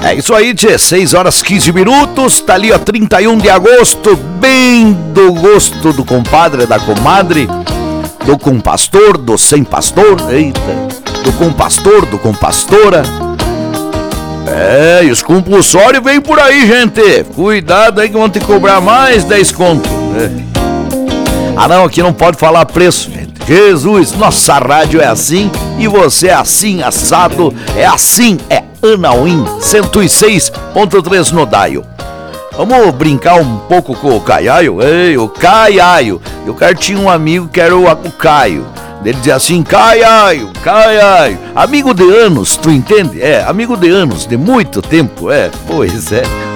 É isso aí, tchê, 6 horas 15 minutos, tá ali, ó, 31 de agosto, bem do gosto do compadre, da comadre, do compastor, do sem pastor, eita, do compastor, do compastora. É, e os compulsórios vêm por aí, gente, cuidado aí que vão te cobrar mais 10 conto. Ah não, aqui não pode falar preço, gente. Jesus, nossa rádio é assim e você é assim, assado, é assim, é Anauim 106.3 no Daio. Vamos brincar um pouco com o Caiaio? Ei, o Caiaio. Eu quero tinha um amigo que era o Caio. Ele dizia assim, Caiaio, amigo de anos, tu entende? É, amigo de anos, de muito tempo, pois é.